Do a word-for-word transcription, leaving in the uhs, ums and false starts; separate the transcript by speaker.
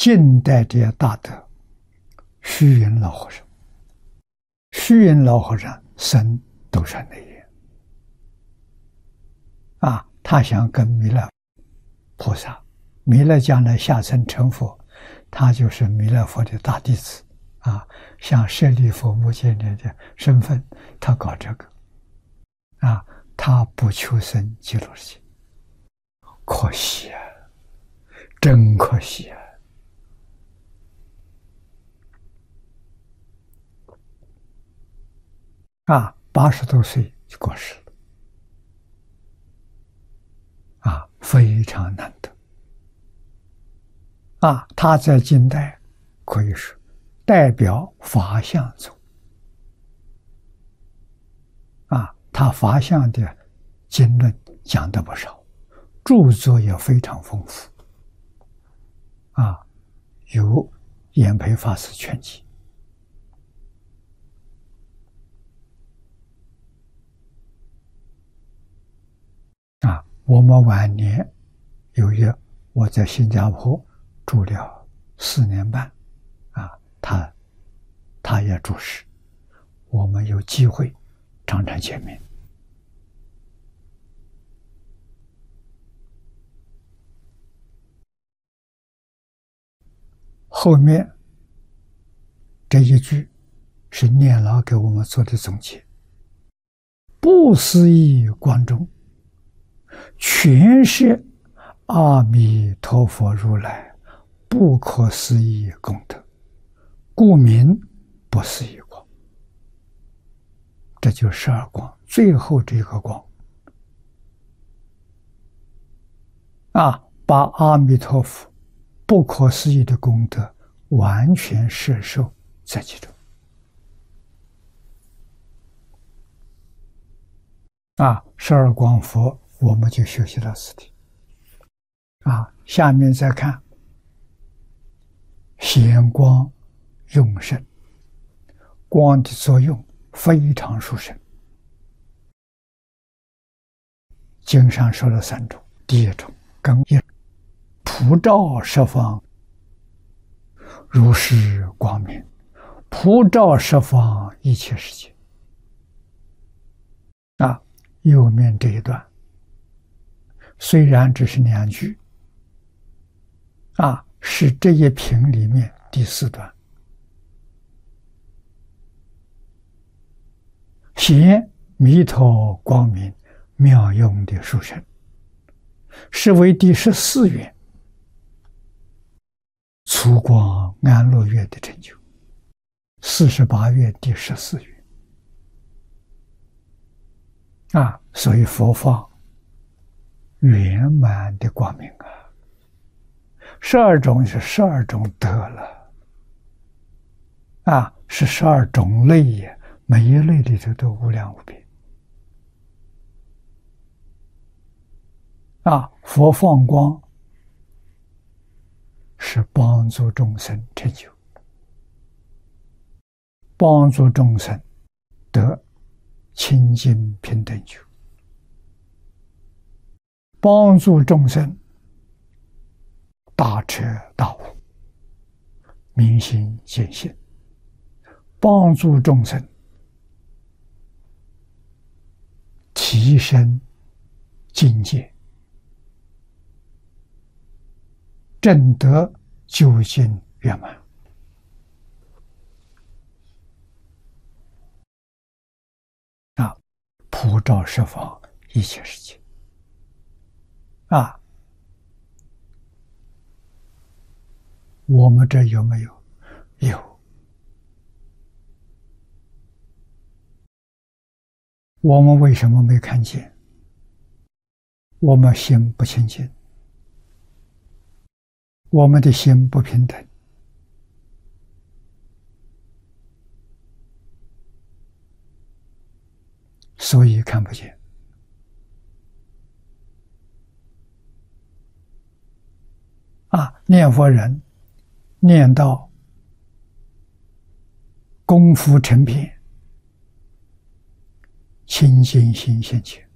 Speaker 1: 近代这些大德，虚云老和尚，虚云老和尚生都山内院啊，他想跟弥勒菩萨，弥勒将来下生成佛，他就是弥勒佛的大弟子啊，像舍利弗、目犍连的身份，他搞这个啊，他不求生极乐世界，可惜啊，真可惜啊！啊，八十多岁就过世了，啊，非常难得。啊，他在近代可以说代表法相宗。啊，他法相的经论讲的不少，著作也非常丰富。啊，有《演培法师全集》。啊，我们晚年有一我在新加坡住了四年半，啊，他他也住世，我们有机会常常见面。后面这一句是念老给我们做的总结：不思议光中，全是阿弥陀佛如来不可思议功德，故名不思议光。这就十二光，最后这个光啊，把阿弥陀佛不可思议的功德完全摄受在其中。啊，十二光佛我们就学习到此地。啊，下面再看显光用神，光的作用非常殊胜。经上说了三种，第一种更一普照十方，如是光明，普照十方一切世界。啊，右面这一段虽然只是两句，啊，是这一品里面第四段。显弥陀光明妙用的殊胜，是为第十四愿粗光安乐愿的成就，四十八愿第十四愿。啊，所以佛法圆满的光明啊，十二种是十二种德了，啊，是十二种类也，每一类里头都无量无边。啊，佛放光是帮助众生成就，帮助众生得清净平等觉，帮助众生大彻大悟，明心见性，帮助众生提升境界，证得究竟圆满。啊，普照十方一切世界。啊，我们这有没有？有。我们为什么没看见？我们心不清净，我们的心不平等，所以看不见。啊，念佛人念到功夫成片，清净心现前，